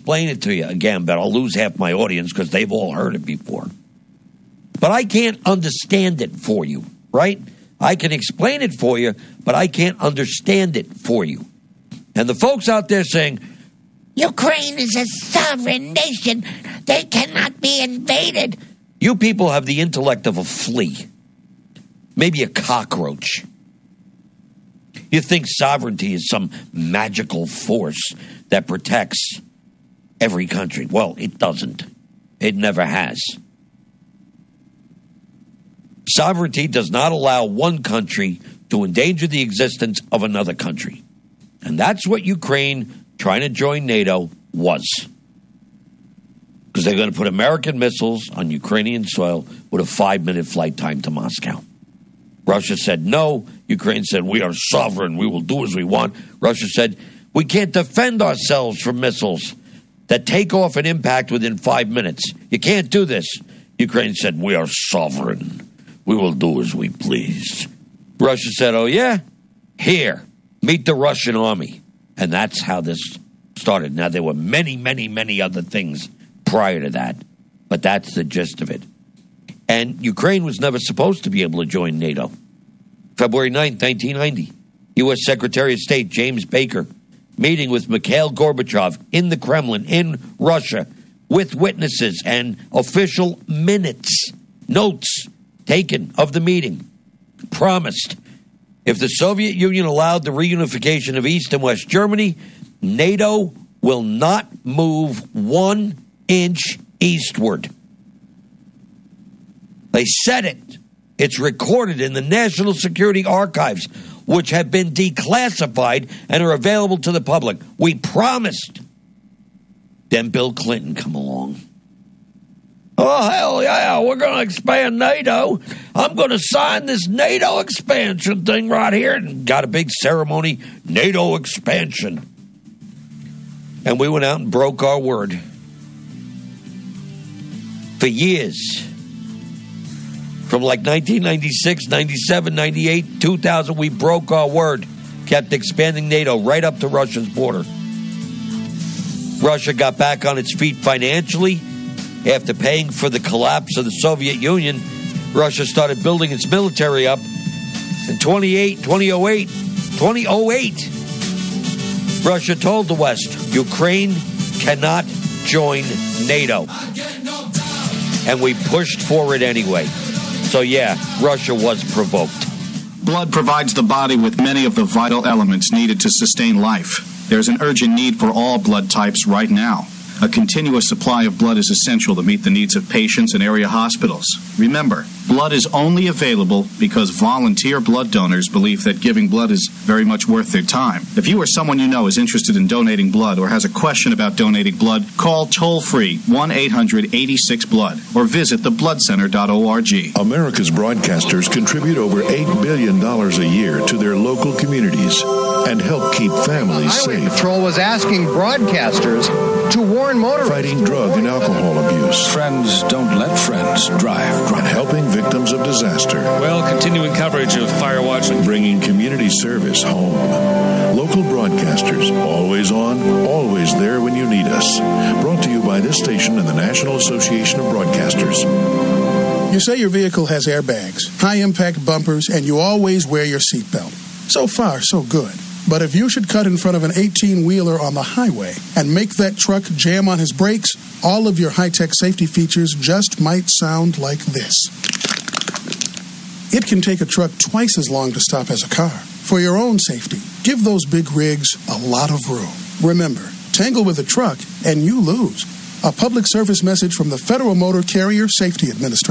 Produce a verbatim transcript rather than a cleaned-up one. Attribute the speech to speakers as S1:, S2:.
S1: explain it to you again, but I'll lose half my audience because they've all heard it before. But I can't understand it for you, right? I can explain it for you, but I can't understand it for you. And the folks out there saying,
S2: Ukraine is a sovereign nation. They cannot be invaded.
S1: You people have the intellect of a flea, maybe a cockroach. You think sovereignty is some magical force that protects every country. Well, it doesn't. It never has. Sovereignty does not allow one country to endanger the existence of another country. And that's what Ukraine trying to join NATO was. Because they're going to put American missiles on Ukrainian soil with a five-minute flight time to Moscow. Russia said no. Ukraine said, we are sovereign. We will do as we want. Russia said, we can't defend ourselves from missiles that take off and impact within five minutes. You can't do this. Ukraine said, we are sovereign. We will do as we please. Russia said, oh, yeah? Here, meet the Russian army. And that's how this started. Now, there were many, many, many other things prior to that, but that's the gist of it. And Ukraine was never supposed to be able to join NATO. February ninth, nineteen ninety, U S Secretary of State James Baker meeting with Mikhail Gorbachev in the Kremlin in Russia with witnesses and official minutes, notes taken of the meeting, promised if the Soviet Union allowed the reunification of East and West Germany, NATO will not move one inch eastward. They said it. It's recorded in the National Security Archives, which have been declassified and are available to the public. We promised. Then Bill Clinton come along. Oh, hell yeah, we're going to expand NATO. I'm going to sign this NATO expansion thing right here. And got a big ceremony, NATO expansion. And we went out and broke our word. For years, from like nineteen ninety-six, ninety-seven, ninety-eight, two thousand, we broke our word. Kept expanding NATO right up to Russia's border. Russia got back on its feet financially. After paying for the collapse of the Soviet Union, Russia started building its military up. In twenty-eight, twenty oh eight, twenty oh eight, Russia told the West, Ukraine cannot join NATO. And we pushed for it anyway. So yeah, Russia was provoked.
S3: Blood provides the body with many of the vital elements needed to sustain life. There's an urgent need for all blood types right now. A continuous supply of blood is essential to meet the needs of patients and area hospitals. Remember, blood is only available because volunteer blood donors believe that giving blood is very much worth their time. If you or someone you know is interested in donating blood or has a question about donating blood, call toll-free one eight hundred eighty-six blood or visit the blood center dot org.
S4: America's broadcasters contribute over eight billion dollars a year to their local communities and help keep families
S5: Highway
S4: safe.
S5: Patrol was asking broadcasters to warn motorists.
S4: Fighting drug and alcohol abuse.
S6: Friends don't let friends drive drunk.
S4: And helping victims of disaster.
S7: Well, continuing coverage of Firewatch.
S4: Bringing community service home. Local broadcasters, always on, always there when you need us. Brought to you by this station and the National Association of Broadcasters.
S8: You say your vehicle has airbags, high-impact bumpers, and you always wear your seatbelt. So far, so good. But if you should cut in front of an eighteen-wheeler on the highway and make that truck jam on his brakes, all of your high-tech safety features just might sound like this. It can take a truck twice as long to stop as a car. For your own safety, give those big rigs a lot of room. Remember, tangle with a truck and you lose. A public service message from the Federal Motor Carrier Safety Administration.